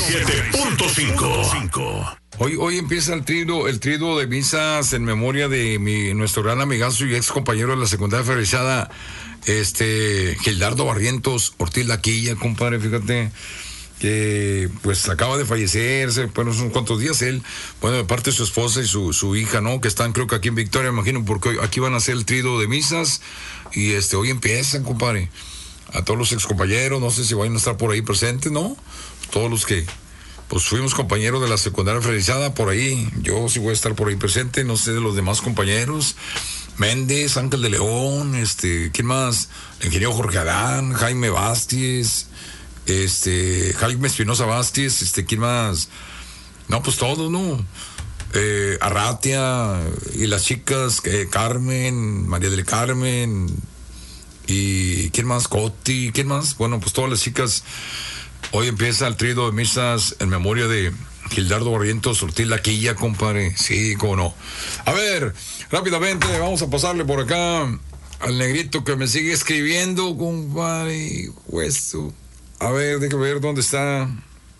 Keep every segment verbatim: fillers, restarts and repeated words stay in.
siete punto cinco. Hoy, hoy empieza el triduo, el triduo de misas en memoria de mi, nuestro gran amigazo y ex compañero de la secundaria federalizada, este, Gildardo Barrientos Ortiz Laquilla, compadre, fíjate, que pues acaba de fallecerse, bueno, son cuantos días él, bueno, de parte de su esposa y su, su hija, ¿no? Que están creo que aquí en Victoria, me imagino, porque hoy, aquí van a hacer el triduo de misas, y este, hoy empiezan, compadre, a todos los ex compañeros, no sé si van a estar por ahí presentes, ¿no? Todos los que pues fuimos compañeros de la secundaria federalizada, por ahí, yo sí voy a estar por ahí presente, no sé de los demás compañeros, Méndez, Ángel de León, este, ¿quién más? El ingeniero Jorge Adán, Jaime Bastis, este, Jaime Espinosa Bastis, este, ¿quién más? No, pues todos, ¿no? Eh, Arratia, y las chicas, eh, Carmen, María del Carmen, y ¿quién más? Coti, ¿quién más? Bueno, pues todas las chicas. Hoy empieza el triduo de misas en memoria de Gildardo Barrientos Ortiz Laquilla, compadre. Sí, cómo no. A ver, rápidamente, vamos a pasarle por acá al negrito que me sigue escribiendo, compadre. Hueso. A ver, déjame ver dónde está.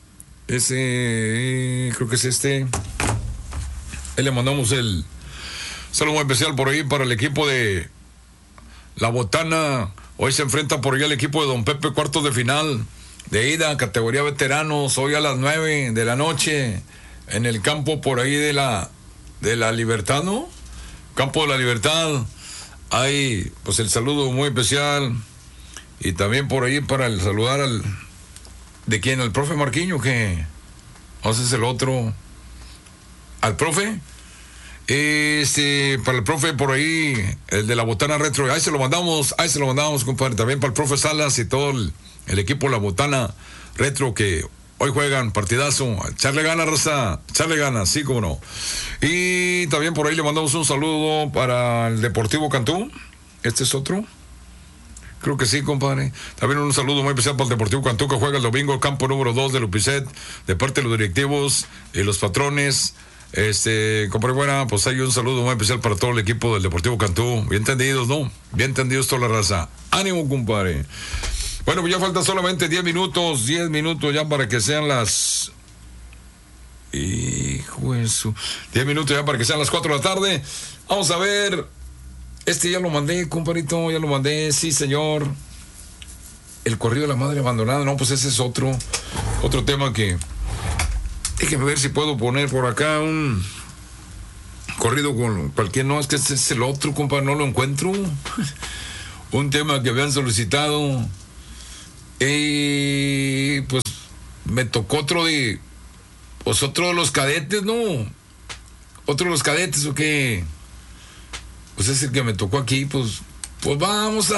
Ese, creo que es este. Ahí le mandamos el saludo muy especial por ahí para el equipo de La Botana. Hoy se enfrenta por allá el equipo de Don Pepe, cuartos de final de ida, categoría veteranos, hoy a las nueve de la noche, en el campo por ahí de la de la Libertad, ¿no? Campo de la Libertad. Hay, pues, el saludo muy especial. Y también por ahí para el saludar al, ¿de quién? Al profe Marquiño, que no sé si es el otro, al profe. Este, para el profe por ahí, el de la Botana Retro, ahí se lo mandamos, ahí se lo mandamos, compadre. También para el profe Salas y todo el El equipo de La Botana Retro, que hoy juegan partidazo. Echarle ganas, raza, echarle ganas, sí, como no. Y también por ahí le mandamos un saludo para el Deportivo Cantú. Este es otro. Creo que sí, compadre. También un saludo muy especial para el Deportivo Cantú, que juega el domingo, el campo número dos de Lupicet, de parte de los directivos y los patrones. Este, compadre, buena, pues hay un saludo muy especial para todo el equipo del Deportivo Cantú. Bien entendidos, ¿no? Bien entendidos toda la raza. Ánimo, compadre. Bueno, pues ya faltan solamente diez minutos, diez minutos ya para que sean las... Hijo de su... diez minutos ya para que sean las cuatro de la tarde. Vamos a ver. Este ya lo mandé, compadrito, ya lo mandé, sí, señor. El corrido de la madre abandonada, no, pues ese es otro, otro tema que... Déjeme ver si puedo poner por acá un corrido con cualquier... No, es que ese es el otro, compadre, no lo encuentro. Un tema que habían solicitado... Y pues me tocó otro de, pues otro de los cadetes, ¿no? Otro de los cadetes, ¿o qué? Pues es el que me tocó aquí, pues, pues vamos a